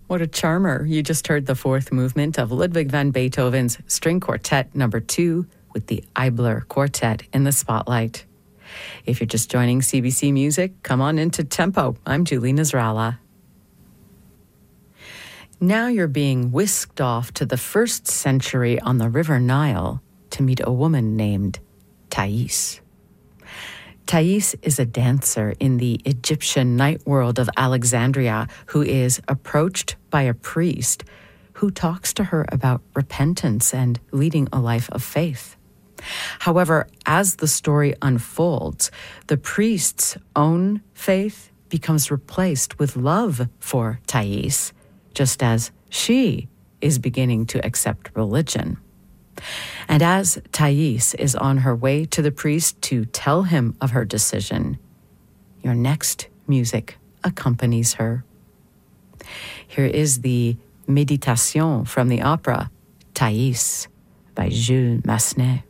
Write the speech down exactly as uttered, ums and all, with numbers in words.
What a charmer. You just heard the fourth movement of Ludwig van Beethoven's String Quartet number two with the Eibler Quartet in the spotlight. If you're just joining C B C Music, come on into Tempo. I'm Julie Nasrallah. Now you're being whisked off to the first century on the River Nile to meet a woman named Thais. Thais is a dancer in the Egyptian night world of Alexandria who is approached by a priest who talks to her about repentance and leading a life of faith. However, as the story unfolds, the priest's own faith becomes replaced with love for Thais, just as she is beginning to accept religion. And as Thais is on her way to the priest to tell him of her decision, your next music accompanies her. Here is the Méditation from the opera Thais by Jules Massenet.